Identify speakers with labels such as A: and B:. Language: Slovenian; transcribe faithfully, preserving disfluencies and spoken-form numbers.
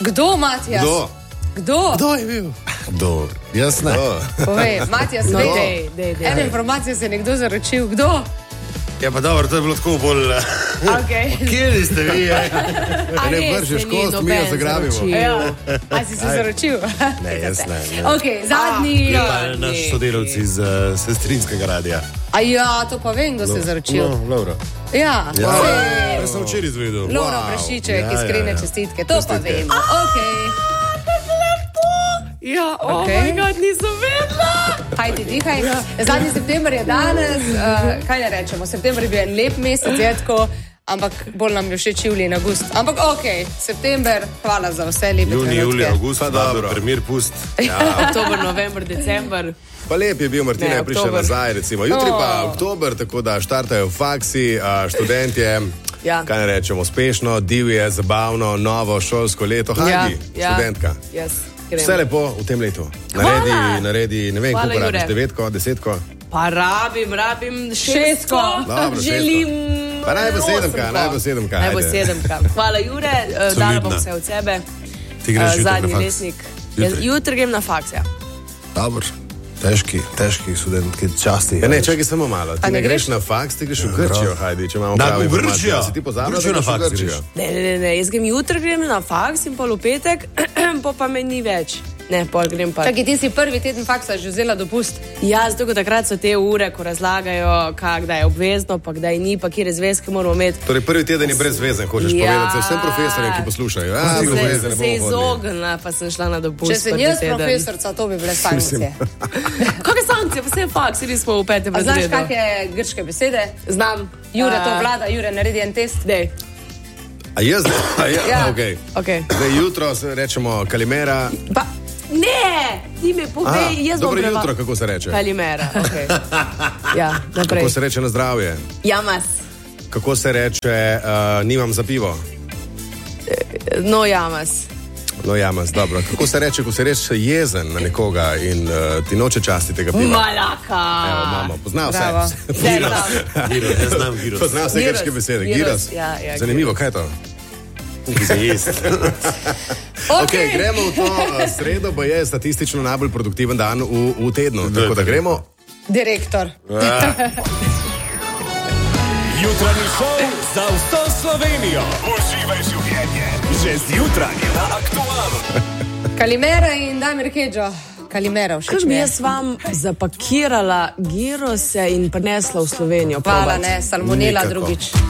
A: Kdo, Matijas?
B: Kdo?
A: Kdo?
B: Kdo je bil? Kdo? Jaz ne.
A: Povej, Matijas,
C: No,
A: vej.
C: dej, dej, dej.
A: Ena informacija se je nekdo zaročil. Kdo?
B: Ja, pa dobro, to je bilo tako bolj...
C: Okay.
B: Kje ste vi, je?
C: A
B: Ne
C: res
B: vršiš
C: se ni
B: kost, mi jo
C: noben
B: zagrabimo.
C: zaročil?
A: Ja. A si se zaročil?
B: Ne, jaz ne. ne.
A: Ok, zadnji.
C: Ah,
B: Pa naš sodelavci iz uh, sestrinskega radija.
A: A ja, to pa vem, kdo se je zaročil.
B: No, Laura.
A: Ja,
B: Ja,
A: vse.
B: jaz sem včeraj izvedel.
A: Laura
B: Wow.
A: Prešiček,
B: Ja,
A: iskrene
B: ja, ja.
A: čestitke. To pa
B: Čestitke.
A: vemo. Ok.
C: Ja, oh
A: Okej.
C: moj god, nisem vedela.
A: Hajde, dihaj. Zadnji september je danes. Uh, kaj ne rečemo? September je bil en lep mesec, je tako, ampak bolj nam je všeč julij in avgust. Ampak ok, september, hvala za vse lepe
B: Juni,
A: trenutke.
B: julij, avgust, pa dobro. Primer pust. Ja.
C: Oktober, november, december.
B: Pa lep je bil, Martina
C: Ne,
B: je prišla
C: oktober.
B: nazaj, recimo. Jutri pa
A: Oh.
B: oktober, tako da štartajo faksi, a, študentje,
C: Ja.
B: kaj ne rečemo, uspešno, divje, zabavno, novo šolsko leto. Hajdi,
C: ja.
B: študentka.
C: Yes, grem.
B: Vse lepo v tem letu. Naredi,
C: Hvala.
B: naredi, ne vem,
C: Hvala,
B: koliko rabiš,
C: Jure.
B: devetko, desetko.
C: Pa rabim, rabim šestko.
B: Dobro,
C: Želim.
B: Pa naj bo sedemka,
C: osemko.
B: naj bo sedemka,
C: Naj bo
B: ajde.
C: sedemka. Hvala, Jure, eh, dala bom vse od sebe.
B: Ti greš
C: Eh,
B: jutri na
C: Zadnji
B: faks?
C: lesnik.
B: Jutri?
C: Jaz jutri grem na faks, ja.
D: Dobro, težki, težki študentki, časti.
B: Ja, ne, čakaj samo malo. Ti
A: A
B: ne
A: ne
B: greš
A: greš?
B: na faks, ti greš v Grčijo, hajdi, če imamo
D: Na-
B: prave
D: v Grčijo?
B: informacije. Si ti pozabil,
D: Grčijo
B: da
D: na
B: greš v
D: faks
B: Grčijo?
D: greš?
C: Ne, ne, ne, ne, jaz grem jutri, grem na faks in pol v petek, pa pa me ni več. Ne, pol grem pa.
A: Čakaj, ti si prvi teden faksa že vzela dopust.
C: Ja, zato takrat so te ure, ko razlagajo, kak, da je obvezno, pa kdaj ni, pa kje zvezke moramo imeti.
B: Torej, prvi teden je brezvezen, hočeš
C: Ja.
B: povedati vsem profesorjem, ki poslušajo. Ja,
C: Se,
B: obvezen, ne
C: se
B: bomo hodili.
C: izognila, pa sem šla na dopust.
A: Če sem
C: prvi
A: jaz
C: teden.
A: profesorca, to bi bile sankcije.
C: Kakšne sankcije, pa vse je faks, sedi smo v petem
A: A znaš,
C: razredu.
A: kakšne grške besede?
C: Znam.
A: Jure to
C: A,
A: vlada, Jure naredi en test.
C: Dej,
B: A jaz ne? A ja,
A: Ja.
B: okay.
C: okej.
B: Zdaj jutro se rečemo kalimera.
C: Pa, ne, ti mi povej,
B: Aha,
C: jaz bom
B: dobro
C: preva-
B: jutro, kako se reče?
C: Kalimera, okej. Ja, naprej.
B: Kako se reče na zdravje?
C: Jamas,
B: Kako se reče, uh, nimam za pivo?
C: no jamas.
B: No, jamas, dobro. Kako se reče, ko se reče jezen na nekoga in uh, ti noče časti tega piva?
C: Malaka.
B: Evo, mamo, pozna vse.
A: Bravo.
C: Vse znam.
D: Giros, jaz znam giros.
B: Pozna vse
C: Giros,
B: grške besede.
C: giros,
B: Giros.
C: ja, ja,
B: Zanimivo, kaj je to?
D: Za jesti.
B: Ok, gremo v to uh, sredo, bo je statistično najbolj produktiven dan v, v tednu. Tako da gremo.
A: Direktor.
E: Jutranji šov za vso Slovenijo. Uživaj življenje. Že zjutraj na Aktualu.
A: Kalimera in Damir Kedžo. Kalimera, všeč
C: Kaj
A: mi
C: bi
A: je.
C: jaz vam zapakirala girose in prinesla v Slovenijo?
A: Hvala,
C: probat?
A: ne, salmonela
B: Nikako.
A: drugič.